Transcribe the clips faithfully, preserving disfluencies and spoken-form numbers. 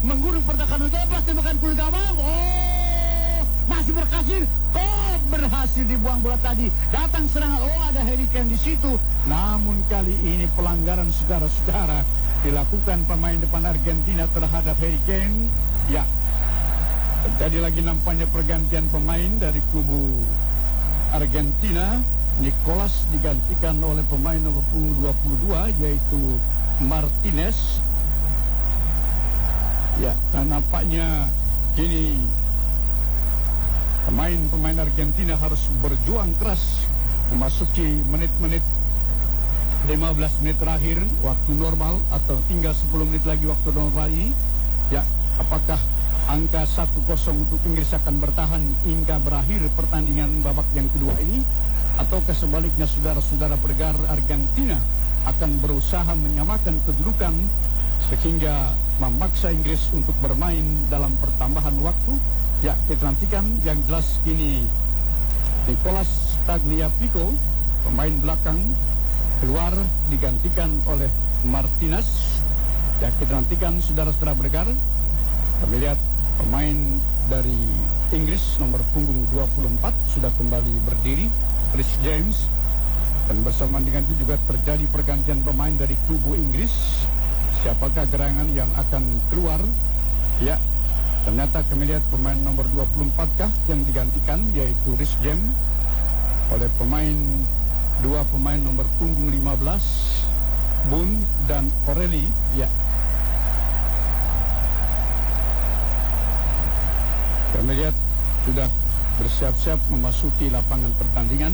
Menggurung pertahanan lepas tembakan kulit gawang. Oh, masih berhasil. Oh, berhasil dibuang bola tadi. Datang serangan. Oh, ada Harry Kane di situ. Namun kali ini pelanggaran saudara-saudara dilakukan pemain depan Argentina terhadap Harry Kane. Ya, terjadi lagi nampaknya pergantian pemain dari kubu Argentina. Nicolas digantikan oleh pemain nomor punggung dua puluh dua yaitu Martinez. Ya, dan nampaknya kini pemain-pemain Argentina harus berjuang keras memasuki menit-menit lima belas menit terakhir waktu normal atau tinggal sepuluh menit lagi waktu normal ini. Ya, apakah angka satu kosong untuk Inggris akan bertahan hingga berakhir pertandingan babak yang kedua ini, ataukah sebaliknya saudara-saudara pendengar, Argentina akan berusaha menyamakan kedudukan sehingga memaksa Inggris untuk bermain dalam pertambahan waktu? Ya, kita nantikan. Yang jelas kini Nicolas Tagliafico, pemain belakang, keluar digantikan oleh Martinez. Ya, kita nantikan saudara-saudara pendengar. Kami lihat pemain dari Inggris nomor punggung dua puluh empat sudah kembali berdiri, Rhys James. Dan bersama dengan itu juga terjadi pergantian pemain dari kubu Inggris. Siapakah gerangan yang akan keluar? Ya, ternyata kami lihat pemain nomor dua puluh empat kah yang digantikan, yaitu Rhys James, oleh pemain dua pemain nomor punggung lima belas, Boone dan O'Reilly. Ya, kami lihat sudah bersiap-siap memasuki lapangan pertandingan.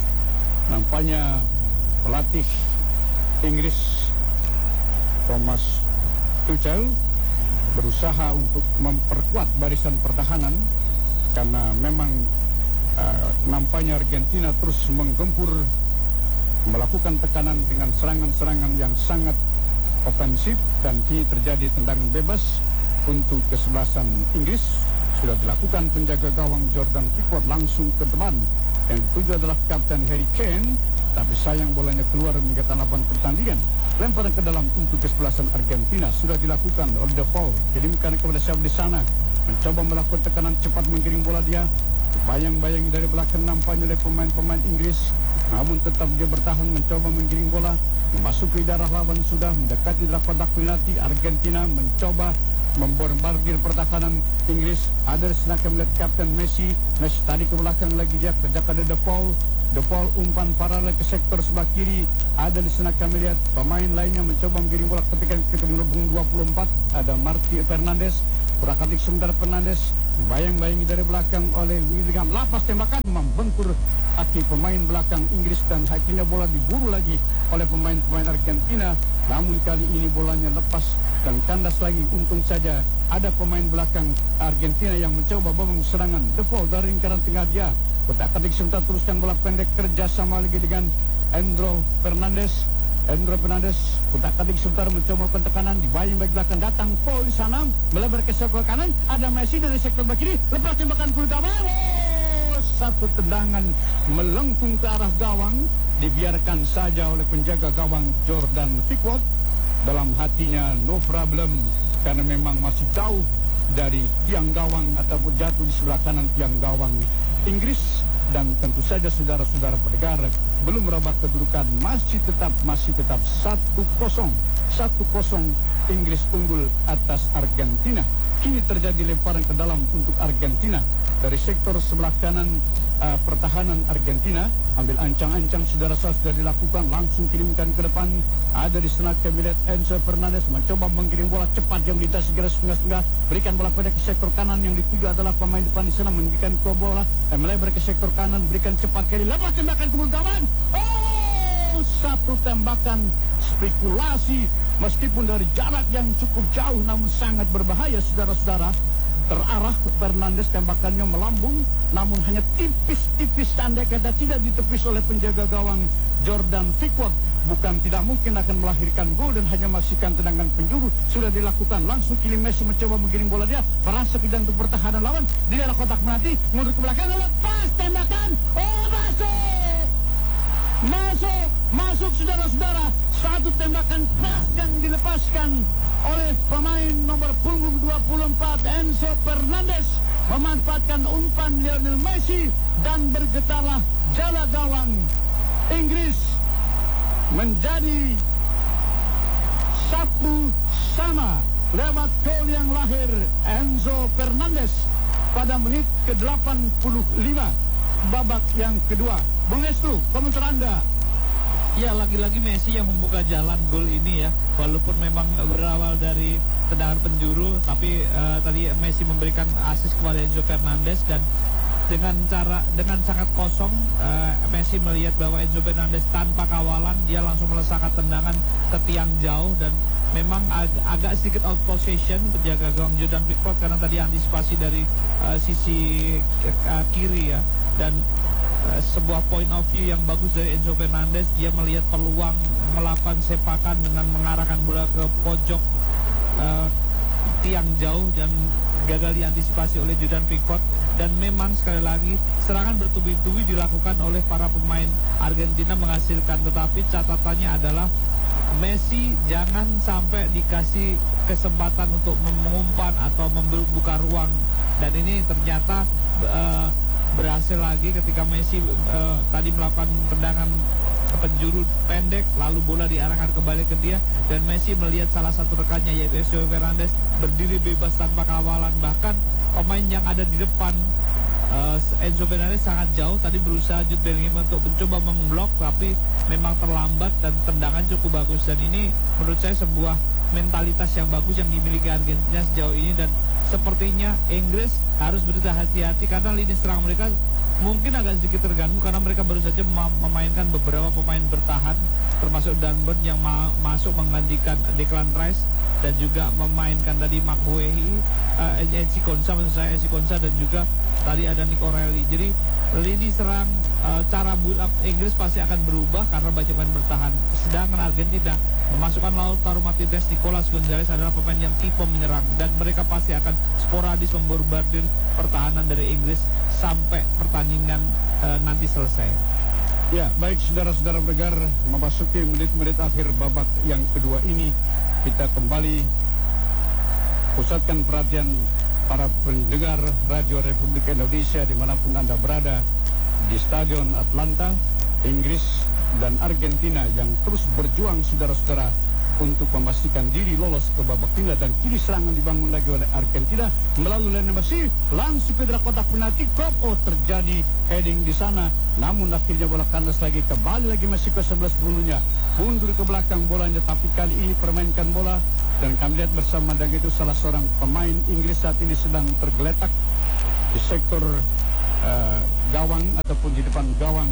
Nampaknya pelatih Inggris Thomas Tuchel berusaha untuk memperkuat barisan pertahanan karena memang uh, nampaknya Argentina terus menggempur, melakukan tekanan dengan serangan-serangan yang sangat ofensif, dan kini terjadi tendangan bebas untuk kesebelasan Inggris. Sudah dilakukan penjaga gawang Jordan Pickford langsung ke depan. Yang dituju adalah Kapten Harry Kane, tapi sayang bolanya keluar hingga tanapan pertandingan. Lemparan ke dalam untuk kesebelasan Argentina sudah dilakukan oleh De Paul. Kirimkan kepada siapa di sana, mencoba melakukan tekanan cepat menggiring bola dia. Bayang-bayangi dari belakang nampaknya oleh pemain-pemain Inggris, namun tetap dia bertahan mencoba menggiring bola memasuki darah lawan. Sudah mendekati darah kotak penalti. Argentina mencoba membombardir pertahanan Inggris. Ada di sana kami lihat Kapten Messi. Messi tadi ke belakang lagi, dia kerja pada De Paul. De Paul umpan paralel ke sektor sebelah kiri. Ada di sana kami lihat pemain lainnya mencoba menggiring bola ketika ketemu dua puluh empat. Ada Marti Fernandes. Kurang-kurang sebentar Fernandes bayang-bayangi dari belakang oleh William. Lapas tembakan membentur kaki pemain belakang Inggris, dan akhirnya bola diburu lagi oleh pemain-pemain Argentina. Namun kali ini bolanya lepas dan kandas lagi. Untung saja ada pemain belakang Argentina yang mencoba membangun serangan. De Paul dari lingkaran tengah dia kotak-katik sebentar, teruskan bola pendek kerjasama lagi dengan Endro Fernandes. Endro Fernandes kotak-katik sebentar mencoba melakukan tekanan di bayang baik belakang. Datang Paul di sana melebar ke sektor kanan. Ada Messi dari sektor back kiri, lepas tembakan kulit gawang. Oh, satu tendangan melengkung ke arah gawang, dibiarkan saja oleh penjaga gawang Jordan Pickford. Dalam hatinya no problem, karena memang masih jauh dari tiang gawang ataupun jatuh di sebelah kanan tiang gawang Inggris. Dan tentu saja saudara-saudara pendengar, belum merubah kedudukan, masih tetap masih tetap satu kosong. satu kosong Inggris unggul atas Argentina. Kini terjadi lemparan ke dalam untuk Argentina dari sektor sebelah kanan. Uh, pertahanan Argentina ambil ancang-ancang, saudara-saudara, sudah dilakukan, langsung kirimkan ke depan. Ada di sana kami lihat Enzo Fernandes mencoba mengirim bola cepat yang melintas segera setengah-setengah, berikan bola pada ke sektor kanan. Yang dituju adalah pemain depan di sana, memberikan ke bola eh, melebar ke sektor kanan, berikan cepat kali, lepas tembakan ke gawang. Oh, satu tembakan spekulasi meskipun dari jarak yang cukup jauh, namun sangat berbahaya, saudara-saudara. Terarah ke Fernandes, tembakannya melambung, namun hanya tipis-tipis, tanda kata tidak ditepis oleh penjaga gawang Jordan Pickford. Bukan tidak mungkin akan melahirkan gol dan hanya menyaksikan tendangan penjuru sudah dilakukan. Langsung kini Messi mencoba menggiring bola dia, merasa dan untuk pertahanan lawan di daerah kotak penalti, mundur ke belakang, lepas tembakan. Oh, masuk, masuk, masuk, saudara-saudara. Satu tembakan keras yang dilepaskan oleh pemain nomor punggung dua puluh empat Enzo Fernandez, memanfaatkan umpan Lionel Messi dan bergetarlah jala gawang Inggris menjadi satu sama lewat gol yang lahir Enzo Fernandez pada menit ke delapan puluh lima babak yang kedua. Bung Estu, komentar Anda? Ya, lagi-lagi Messi yang membuka jalan gol ini ya. Walaupun memang berawal dari tendangan penjuru, tapi uh, tadi Messi memberikan assist kepada Enzo Fernandez, dan dengan cara dengan sangat kosong uh, Messi melihat bahwa Enzo Fernandez tanpa kawalan dia langsung melesakkan tendangan ke tiang jauh, dan memang ag agak sedikit out possession penjaga gawang Jordan Pickford karena tadi antisipasi dari uh, sisi uh, kiri ya, dan Uh, sebuah point of view yang bagus dari Enzo Fernandez. Dia melihat peluang melakukan sepakan dengan mengarahkan bola ke pojok uh, tiang jauh dan gagal diantisipasi oleh Jordan Pickford. Dan memang sekali lagi serangan bertubi-tubi dilakukan oleh para pemain Argentina menghasilkan, tetapi catatannya adalah Messi jangan sampai dikasih kesempatan untuk mengumpan atau membuka ruang, dan ini ternyata uh, berhasil lagi ketika Messi uh, tadi melakukan tendangan penjuru pendek, lalu bola diarahkan kembali ke dia, dan Messi melihat salah satu rekannya yaitu Enzo Fernandez berdiri bebas tanpa kawalan. Bahkan pemain yang ada di depan uh, Enzo Fernandez sangat jauh, tadi berusaha Jude Bellingham untuk mencoba memblok, tapi memang terlambat dan tendangan cukup bagus. Dan ini menurut saya sebuah mentalitas yang bagus yang dimiliki Argentina sejauh ini, dan sepertinya Inggris harus berhati-hati karena lini serang mereka mungkin agak sedikit terganggu karena mereka baru saja memainkan beberapa pemain bertahan, termasuk Dunburn yang ma masuk menggantikan Declan Rice, dan juga memainkan tadi Maguire, uh, Enzi Konsa maksud saya Enzi Konsa, dan juga tadi ada Nick O'Reilly. Jadi lini serang uh, cara build up Inggris pasti akan berubah karena banyak pemain bertahan. Sedangkan Argentina memasukkan Lautaro Martinez, Nicolas Gonzalez adalah pemain yang tipe menyerang, dan mereka pasti akan sporadis memborbardir pertahanan dari Inggris sampai pertandingan uh, nanti selesai. Ya, baik saudara-saudara pendengar, memasuki menit-menit akhir babak yang kedua ini, kita kembali pusatkan perhatian para pendengar Radio Republik Indonesia dimanapun Anda berada di Stadion Atlanta, Inggris dan Argentina yang terus berjuang saudara-saudara untuk memastikan diri lolos ke babak final. Dan kini serangan dibangun lagi oleh Argentina melalui Lionel Messi, langsung ke kotak penalti. Kop, oh terjadi heading di sana, namun akhirnya bola kandas lagi, kembali lagi Messi ke sebelas bunuhnya, mundur ke belakang bolanya, tapi kali ini permainkan bola. Dan kami lihat bersama, dan itu salah seorang pemain Inggris saat ini sedang tergeletak di sektor uh, gawang ataupun di depan gawang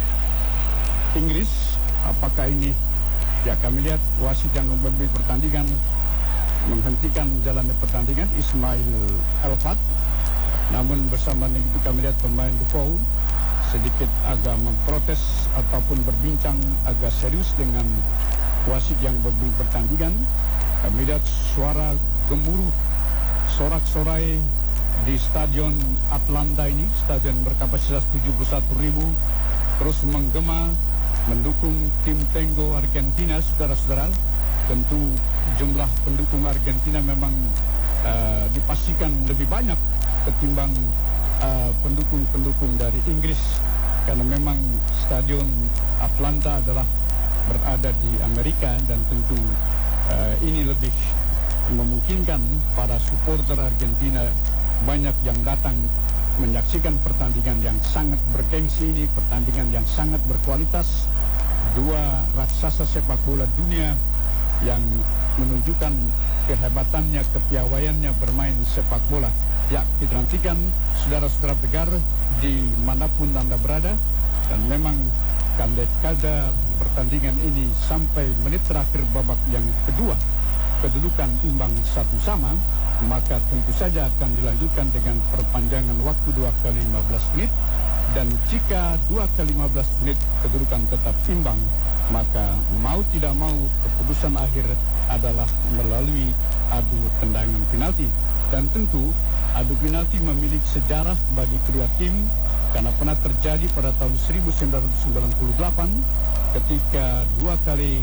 Inggris. Apakah ini, ya kami lihat wasit yang membimbing pertandingan menghentikan jalannya pertandingan, Ismail Elfat. Namun bersama dengan itu kami lihat pemain Defoe sedikit agak memprotes ataupun berbincang agak serius dengan wasit yang membimbing pertandingan. Kami lihat suara gemuruh sorak-sorai di Stadion Atlanta ini, stadion berkapasitas tujuh puluh satu ribu, terus menggema mendukung tim Tango Argentina, saudara-saudara. Tentu jumlah pendukung Argentina memang uh, dipastikan lebih banyak ketimbang pendukung-pendukung uh, dari Inggris, karena memang Stadion Atlanta adalah berada di Amerika, dan tentu Uh, ini lebih memungkinkan para supporter Argentina banyak yang datang menyaksikan pertandingan yang sangat bergengsi ini, pertandingan yang sangat berkualitas. Dua raksasa sepak bola dunia yang menunjukkan kehebatannya, kepiawaiannya bermain sepak bola. Ya, kita nantikan saudara-saudara pendengar dimanapun Anda berada, dan memang kada pertandingan ini sampai menit terakhir babak yang kedua kedudukan imbang satu sama, maka tentu saja akan dilanjutkan dengan perpanjangan waktu dua kali lima belas menit. Dan jika dua kali lima belas menit kedudukan tetap imbang, maka mau tidak mau keputusan akhir adalah melalui adu tendangan penalti. Dan tentu adu penalti memiliki sejarah bagi kedua tim, karena pernah terjadi pada tahun seribu sembilan ratus sembilan puluh delapan ketika dua kali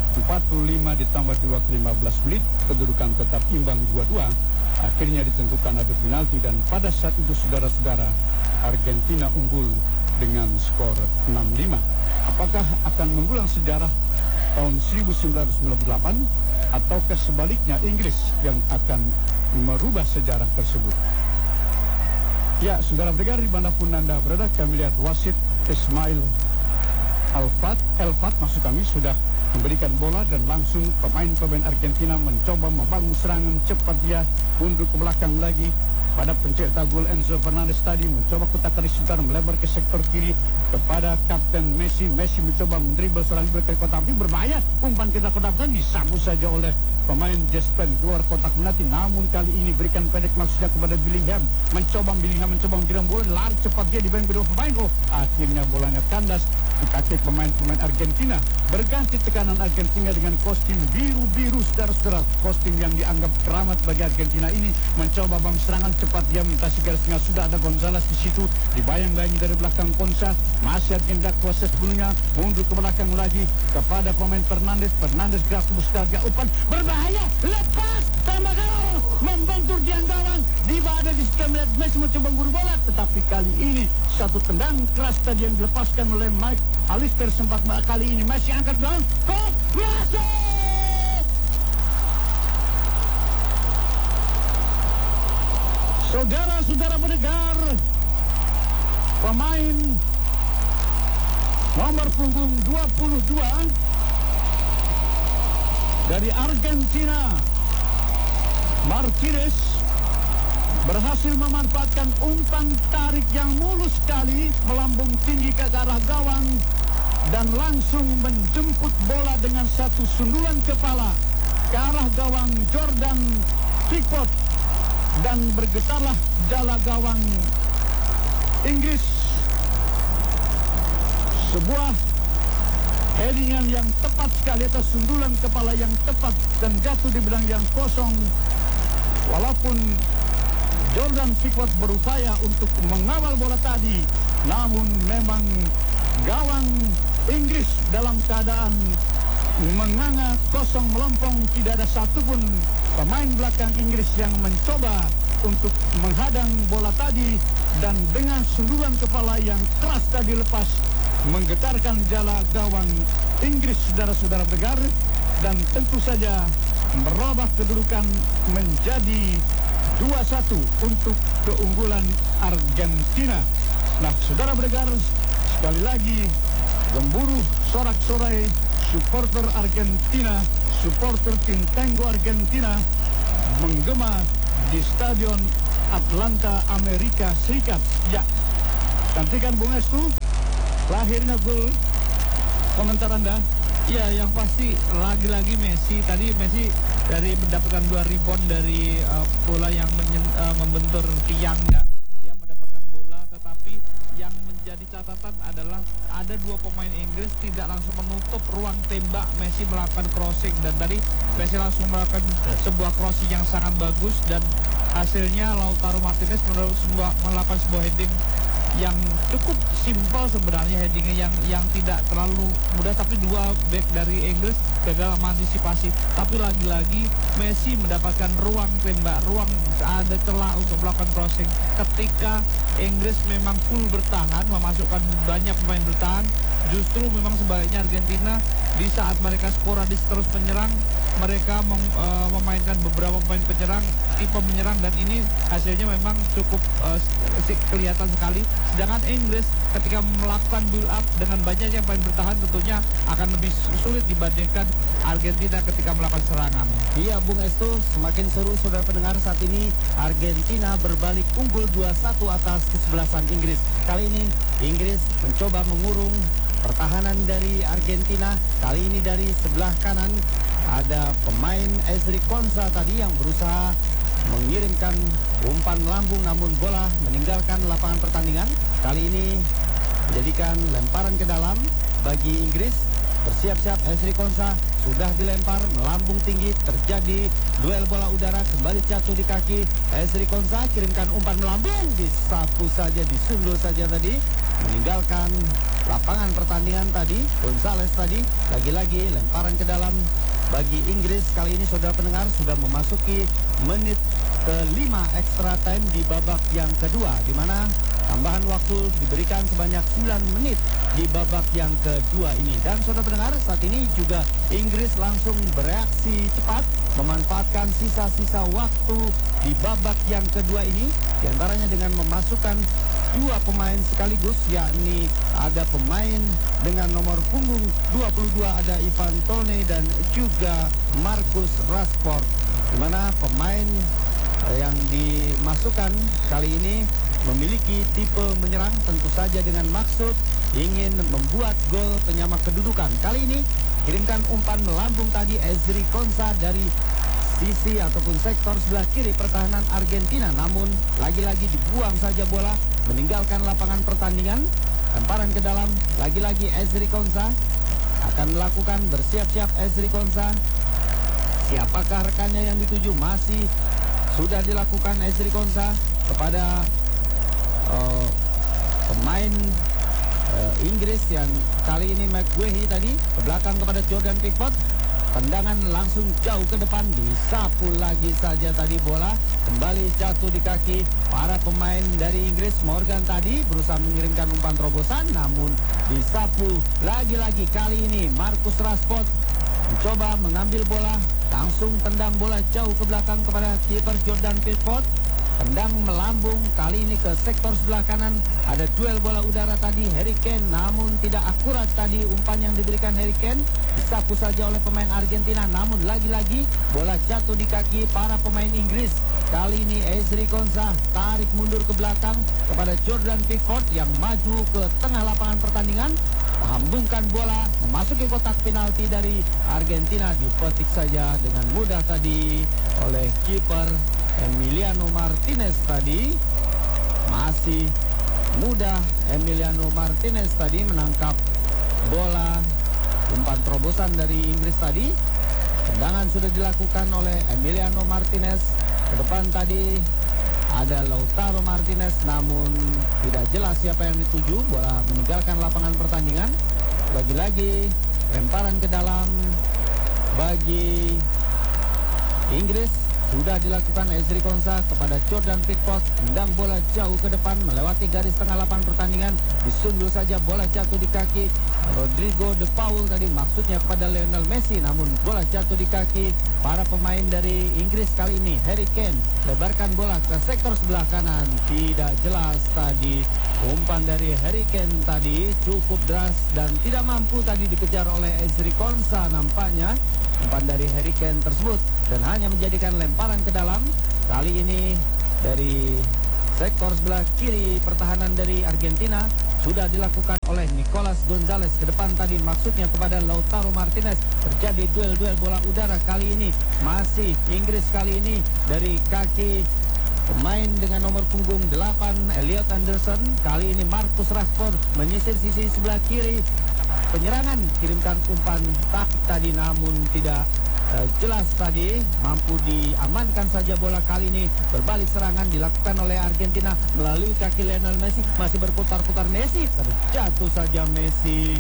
empat puluh lima ditambah dua ke lima belas menit, kedudukan tetap imbang dua dua. Akhirnya ditentukan adu penalti dan pada saat itu saudara-saudara, Argentina unggul dengan skor enam lima. Apakah akan mengulang sejarah tahun seribu sembilan ratus sembilan puluh delapan ataukah sebaliknya Inggris yang akan merubah sejarah tersebut? Ya, saudara pendengar dimanapun Anda berada, kami lihat wasit Ismail Alfat, Elfat maksud kami sudah memberikan bola dan langsung pemain-pemain Argentina mencoba membangun serangan cepat, dia mundur ke belakang lagi. Pada pencetak gol Enzo Fernandez tadi mencoba kotak garis sebentar melebar ke sektor kiri kepada Kapten Messi. Messi mencoba mendribble seorang berkali kotak, tapi berbahaya. Umpan kita kotak-kotak disapu saja oleh pemain Jasper keluar kotak penalti. Namun kali ini berikan pendek maksudnya kepada Bellingham. Mencoba Bellingham mencoba mengirim bola, lari cepat dia di kedua pemain. Oh, akhirnya bolanya kandas di kaki pemain-pemain Argentina. Berganti tekanan Argentina dengan kostum biru-biru, saudara-saudara. Kostum yang dianggap keramat bagi Argentina ini mencoba bang serangan cepat, dia melintasi garis tengah. Sudah ada Gonzalez di situ, dibayang-bayangi dari belakang Konsa. Masih Argentina kuasa sepenuhnya, mundur ke belakang lagi kepada pemain Fernandez. Fernandez gerak mustarga, umpan berbahaya, lepas tambah gol, membentur tiang gawang. Di bawah di sekitar melihat Messi mencoba memburu bola, tetapi kali ini satu tendang keras tadi yang dilepaskan oleh Mike Alister. Sempat kali ini Messi angkat gawang, kok masuk. Saudara-saudara pendengar, pemain nomor punggung dua puluh dua dari Argentina, Martinez, berhasil memanfaatkan umpan tarik yang mulus sekali, melambung tinggi ke arah gawang dan langsung menjemput bola dengan satu sundulan kepala ke arah gawang Jordan Pickford, dan bergetarlah jala gawang Inggris. Sebuah headingan yang tepat sekali atas sundulan kepala yang tepat dan jatuh di bidang yang kosong. Walaupun Jordan Pickford berupaya untuk mengawal bola tadi, namun memang gawang Inggris dalam keadaan menganga kosong melompong. Tidak ada satupun pemain belakang Inggris yang mencoba untuk menghadang bola tadi, dan dengan sundulan kepala yang keras tadi lepas menggetarkan jala gawang Inggris, saudara-saudara pendengar, dan tentu saja merubah kedudukan menjadi dua satu untuk keunggulan Argentina. Nah, saudara pendengar, sekali lagi gemuruh sorak-sorai supporter Argentina, supporter tim Tango Argentina menggema di Stadion Atlanta, Amerika Serikat. Ya, nantikan Bung Estu lahirnya gol, komentar Anda. Ya, yang pasti lagi-lagi Messi. Tadi Messi dari mendapatkan dua rebound dari uh, bola yang menyen, uh, membentur tiang ya. Dia mendapatkan bola, tetapi yang menjadi catatan adalah ada dua pemain Inggris tidak langsung menutup ruang tembak Messi melakukan crossing, dan tadi Messi langsung melakukan sebuah crossing yang sangat bagus, dan hasilnya Lautaro Martinez melakukan sebuah heading yang cukup simpel sebenarnya, headingnya yang yang tidak terlalu mudah, tapi dua back dari Inggris gagal mengantisipasi. Tapi lagi-lagi Messi mendapatkan ruang tembak, ruang ada celah untuk melakukan crossing. Ketika Inggris memang full bertahan, memasukkan banyak pemain bertahan, justru memang sebaliknya Argentina di saat mereka sporadis terus menyerang, mereka mem, uh, memainkan beberapa pemain penyerang, tipe menyerang, dan ini hasilnya memang cukup uh, kelihatan sekali. Sedangkan Inggris ketika melakukan build up dengan banyaknya pemain bertahan tentunya akan lebih sulit dibandingkan Argentina ketika melakukan serangan. Iya, Bung Estu, semakin seru saudara pendengar. Saat ini Argentina berbalik unggul dua satu atas kesebelasan Inggris. Kali ini Inggris mencoba mengurung pertahanan dari Argentina. Kali ini dari sebelah kanan ada pemain Ezri Konsa tadi yang berusaha mengirimkan umpan lambung, namun bola meninggalkan lapangan pertandingan. Kali ini menjadikan lemparan ke dalam bagi Inggris. Bersiap-siap Ezri Konsa sudah dilempar melambung tinggi, terjadi duel bola udara, kembali jatuh di kaki Ezri Konsa, kirimkan umpan melambung, disapu saja, disundul saja tadi, meninggalkan lapangan pertandingan tadi. Gonzales tadi lagi-lagi lemparan ke dalam bagi Inggris. Kali ini saudara pendengar sudah memasuki menit kelima extra time di babak yang kedua, di mana tambahan waktu diberikan sebanyak sembilan menit di babak yang kedua ini. Dan saudara pendengar, saat ini juga Inggris langsung bereaksi cepat, memanfaatkan sisa-sisa waktu di babak yang kedua ini, diantaranya dengan memasukkan dua pemain sekaligus, yakni ada pemain dengan nomor punggung dua puluh dua, ada Ivan Toney dan juga Marcus Rashford, di mana pemain yang dimasukkan kali ini memiliki tipe menyerang, tentu saja dengan maksud ingin membuat gol penyama kedudukan. Kali ini kirimkan umpan melambung tadi Ezri Konsa dari sisi ataupun sektor sebelah kiri pertahanan Argentina, namun lagi-lagi dibuang saja bola, meninggalkan lapangan pertandingan. Lemparan ke dalam, lagi-lagi Ezri Konsa akan melakukan, bersiap-siap Ezri Konsa. Siapakah rekannya yang dituju? Masih sudah dilakukan Ezri Konsa kepada uh, pemain uh, Inggris yang kali ini McGuehi tadi ke belakang kepada Jordan Pickford. Tendangan langsung jauh ke depan, disapu lagi saja tadi bola, kembali jatuh di kaki para pemain dari Inggris. Morgan tadi berusaha mengirimkan umpan terobosan, namun disapu lagi-lagi. Kali ini Marcus Rashford mencoba mengambil bola, langsung tendang bola jauh ke belakang kepada kiper Jordan Pickford. Tendang melambung, kali ini ke sektor sebelah kanan. Ada duel bola udara tadi, Harry Kane, namun tidak akurat tadi umpan yang diberikan Harry Kane. Disapu saja oleh pemain Argentina, namun lagi-lagi bola jatuh di kaki para pemain Inggris. Kali ini Ezri Konsa tarik mundur ke belakang kepada Jordan Pickford yang maju ke tengah lapangan pertandingan. Hambungkan bola, memasuki kotak penalti dari Argentina, dipetik saja dengan mudah tadi oleh kiper Emiliano Martinez tadi. Masih mudah Emiliano Martinez tadi menangkap bola. Umpan terobosan dari Inggris tadi. Tendangan sudah dilakukan oleh Emiliano Martinez. Ke depan tadi ada Lautaro Martinez, namun tidak jelas siapa yang dituju. Bola meninggalkan lapangan pertandingan. Lagi-lagi lemparan ke dalam bagi Inggris. Sudah dilakukan Ezri Konsa kepada Jordan Pickford. Tendang bola jauh ke depan melewati garis tengah lapangan pertandingan. Disundul saja, bola jatuh di kaki Rodrigo De Paul tadi, maksudnya kepada Lionel Messi, namun bola jatuh di kaki para pemain dari Inggris. Kali ini Harry Kane lebarkan bola ke sektor sebelah kanan. Tidak jelas tadi umpan dari Harry Kane tadi, cukup deras dan tidak mampu tadi dikejar oleh Ezri Konsa nampaknya umpan dari Harry Kane tersebut, dan hanya menjadikan lemparan ke dalam. Kali ini dari sektor sebelah kiri pertahanan dari Argentina sudah dilakukan oleh Nicolas Gonzalez. Ke depan tadi maksudnya kepada Lautaro Martinez. Terjadi duel-duel bola udara kali ini. Masih Inggris kali ini dari kaki pemain dengan nomor punggung delapan Elliot Anderson. Kali ini Marcus Rashford menyisir sisi sebelah kiri. Penyerangan, kirimkan umpan tak tadi, namun tidak uh, jelas tadi, mampu diamankan saja bola. Kali ini berbalik serangan dilakukan oleh Argentina melalui kaki Lionel Messi. Masih berputar-putar Messi, terjatuh saja Messi.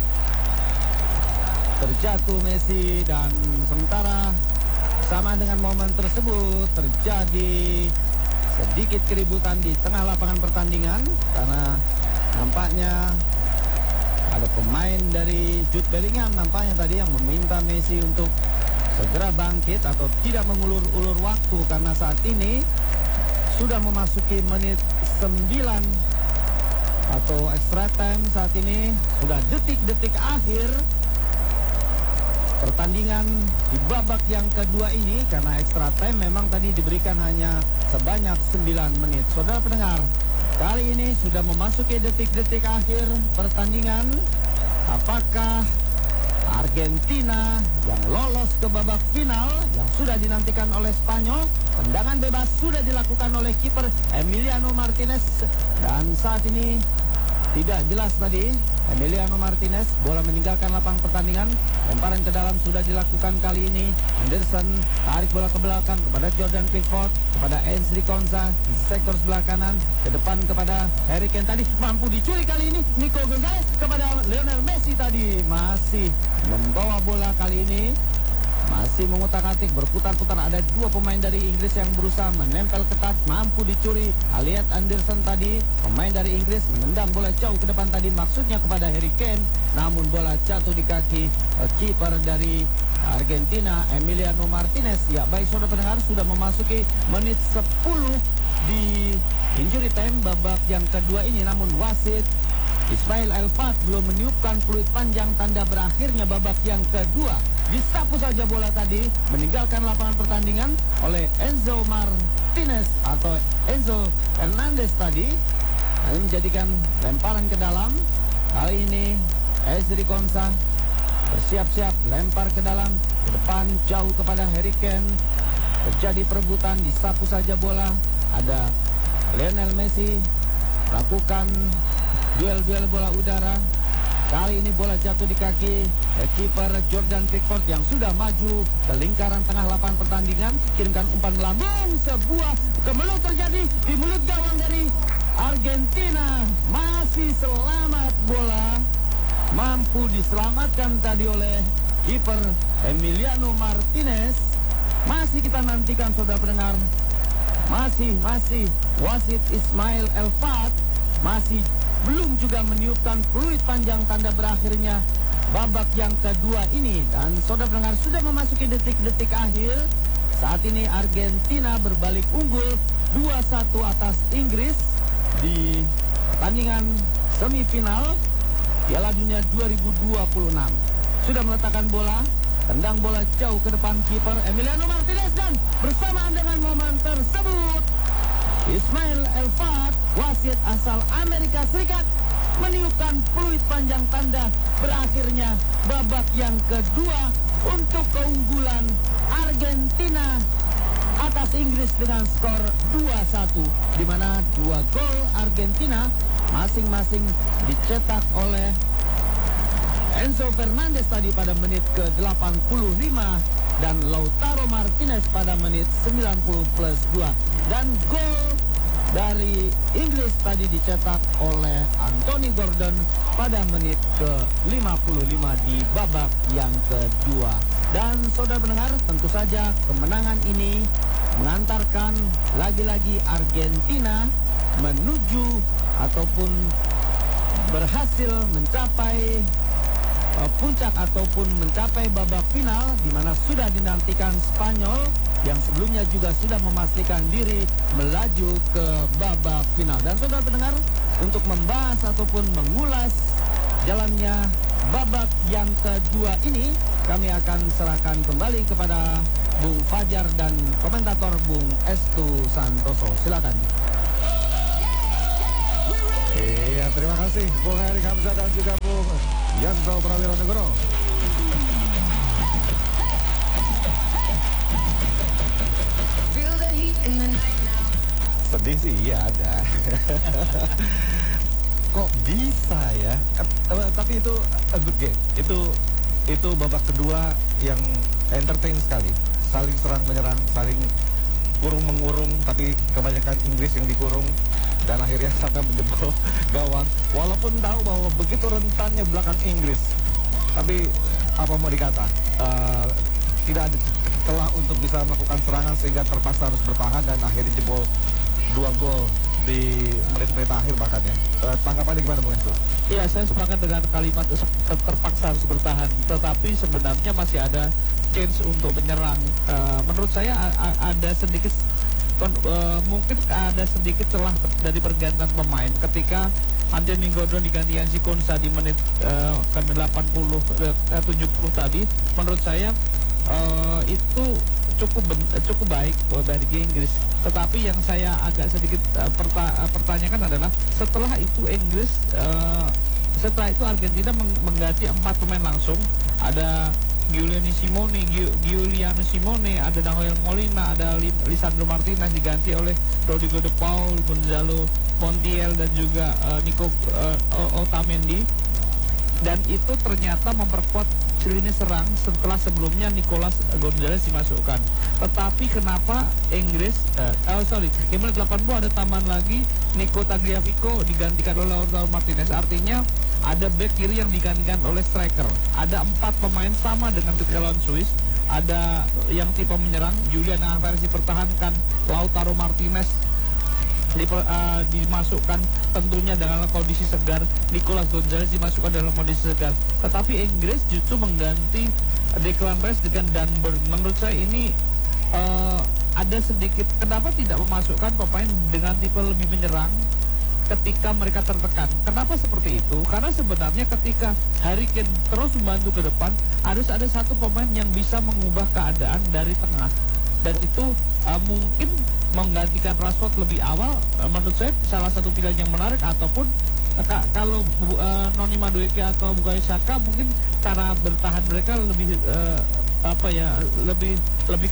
Terjatuh Messi, dan sementara sama dengan momen tersebut terjadi sedikit keributan di tengah lapangan pertandingan karena nampaknya ada pemain dari Jude Bellingham nampaknya tadi yang meminta Messi untuk segera bangkit atau tidak mengulur-ulur waktu, karena saat ini sudah memasuki menit sembilan atau extra time. Saat ini sudah detik-detik akhir pertandingan di babak yang kedua ini, karena extra time memang tadi diberikan hanya sebanyak sembilan menit. Saudara pendengar, kali ini sudah memasuki detik-detik akhir pertandingan. Apakah Argentina yang lolos ke babak final yang sudah dinantikan oleh Spanyol? Tendangan bebas sudah dilakukan oleh kiper Emiliano Martinez, dan saat ini tidak jelas tadi. Emiliano Martinez, bola meninggalkan lapangan pertandingan. Lemparan ke dalam sudah dilakukan kali ini. Anderson tarik bola ke belakang kepada Jordan Pickford, kepada Enzri Konsa di sektor sebelah kanan, ke depan kepada Harry Kane tadi. Mampu dicuri kali ini Nico Gonzalez kepada Lionel Messi tadi. Masih membawa bola kali ini. Masih mengutak-atik, berputar-putar. Ada dua pemain dari Inggris yang berusaha menempel ketat, mampu dicuri. Elliot Anderson tadi, pemain dari Inggris, menendang bola jauh ke depan tadi, maksudnya kepada Harry Kane. Namun bola jatuh di kaki uh, kiper dari Argentina, Emiliano Martinez. Ya, baik saudara pendengar, sudah memasuki menit sepuluh di injury time babak yang kedua ini. Namun wasit Ismail El-Fat belum meniupkan peluit panjang tanda berakhirnya babak yang kedua. Disapu saja bola tadi, meninggalkan lapangan pertandingan oleh Enzo Martinez atau Enzo Hernandez tadi. Lalu menjadikan lemparan ke dalam. Kali ini Ezri Konsa bersiap-siap lempar ke dalam, ke depan jauh kepada Harry Kane. Terjadi perebutan, disapu saja bola. Ada Lionel Messi lakukan duel-duel bola udara. Kali ini bola jatuh di kaki eh, kiper Jordan Pickford yang sudah maju ke lingkaran tengah lapangan pertandingan. Kirimkan umpan melambung, sebuah kemelut terjadi di mulut gawang dari Argentina. Masih selamat bola, mampu diselamatkan tadi oleh kiper Emiliano Martinez. Masih kita nantikan saudara pendengar. Masih, masih wasit Ismail El-Fat masih belum juga meniupkan peluit panjang tanda berakhirnya babak yang kedua ini. Dan saudara pendengar, sudah memasuki detik-detik akhir. Saat ini Argentina berbalik unggul dua satu atas Inggris di pertandingan semifinal Piala Dunia dua ribu dua puluh enam. Sudah meletakkan bola, tendang bola jauh ke depan kiper Emiliano Martinez, dan bersamaan dengan momen tersebut Ismail El-Fat, wasit asal Amerika Serikat, meniupkan peluit panjang tanda berakhirnya babak yang kedua untuk keunggulan Argentina atas Inggris dengan skor dua satu, di mana dua gol Argentina masing-masing dicetak oleh Enzo Fernandez tadi pada menit ke delapan puluh lima dan Lautaro Martinez pada menit sembilan puluh plus dua. Dan gol dari Inggris tadi dicetak oleh Anthony Gordon pada menit ke lima puluh lima di babak yang kedua. Dan saudara pendengar, tentu saja kemenangan ini mengantarkan lagi-lagi Argentina menuju ataupun berhasil mencapai uh, puncak ataupun mencapai babak final, di mana sudah dinantikan Spanyol yang sebelumnya juga sudah memastikan diri melaju ke babak final. Dan saudara pendengar, untuk membahas ataupun mengulas jalannya babak yang kedua ini, kami akan serahkan kembali kepada Bung Fajar dan komentator Bung Estu Santoso. Silakan. Iya, terima kasih Bung Erik Hamzah dan juga Bung Yanto Prawira Negoro. Sedih sih, iya ada. Kok bisa ya? Uh, tapi itu a good game. Itu itu babak kedua yang entertain sekali. Saling serang menyerang, saling kurung mengurung, tapi kebanyakan Inggris yang dikurung dan akhirnya sampai menjebol gawang. Walaupun tahu bahwa begitu rentannya belakang Inggris, tapi apa mau dikata, uh, tidak ada celah untuk bisa melakukan serangan sehingga terpaksa harus bertahan dan akhirnya jebol dua gol di menit-menit akhir bahkan ya. Uh, tanggapannya gimana Bung Estu? Iya, saya sepakat dengan kalimat terpaksa harus bertahan, tetapi sebenarnya masih ada chance untuk menyerang. Uh, menurut saya ada sedikit uh, mungkin ada sedikit celah dari pergantian pemain ketika Anthony Gordon diganti Enzri Konsa di menit uh, ke delapan puluh uh, tujuh puluh tadi. Menurut saya uh, itu cukup cukup baik dari Inggris. Tetapi yang saya agak sedikit uh, perta pertanyakan adalah setelah itu Inggris uh, setelah itu Argentina meng mengganti empat pemain langsung. Ada Giuliano Simone, Gi- Giuliano Simone, ada Nahuel Molina, ada Li- Lisandro Martinez diganti oleh Rodrigo de Paul, Gonzalo Montiel dan juga uh, Nico uh, Otamendi. Dan itu ternyata memperkuat lini serang setelah sebelumnya Nicolas Gonzalez dimasukkan. Tetapi kenapa Inggris uh, oh sorry di menit delapan puluh ada tambahan lagi, Nico Tagliafico digantikan oleh Lautaro Martinez. Artinya ada back kiri yang digantikan oleh striker. Ada empat pemain sama dengan ketika lawan Swiss. Ada yang tipe menyerang, Julian Alvarez dipertahankan, Lautaro Martinez Di, uh, dimasukkan tentunya dalam kondisi segar, Nicolas Gonzalez dimasukkan dalam kondisi segar. Tetapi Inggris justru mengganti Declan Rice dengan Dan Burn. Menurut saya ini uh, ada sedikit, kenapa tidak memasukkan pemain dengan tipe lebih menyerang ketika mereka tertekan. Kenapa seperti itu? Karena sebenarnya ketika Harry Kane terus membantu ke depan, harus ada satu pemain yang bisa mengubah keadaan dari tengah. Dan itu uh, mungkin menggantikan Rashford lebih awal, uh, menurut saya salah satu pilihan yang menarik. Ataupun uh, kalau uh, Noni Madueke atau Bukayo Saka, mungkin cara bertahan mereka lebih uh, apa ya lebih lebih